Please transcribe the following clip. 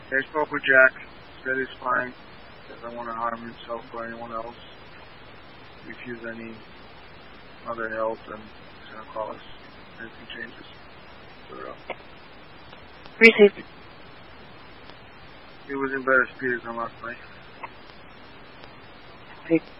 I spoke with Jack. Said he's fine. Doesn't want to harm himself or anyone else. Refuse any other help, and he's going to call us if anything changes. Received. He was in better spirits than last night. Received.